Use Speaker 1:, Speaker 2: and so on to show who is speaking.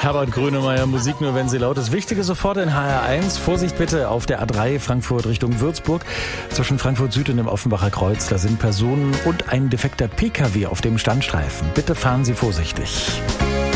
Speaker 1: Herbert Grönemeyer, Musik nur, wenn sie laut ist. Wichtige sofort in HR1. Vorsicht bitte auf der A3 Frankfurt Richtung Würzburg. Zwischen Frankfurt Süd und dem Offenbacher Kreuz. Da sind Personen und ein defekter PKW auf dem Standstreifen. Bitte fahren Sie vorsichtig.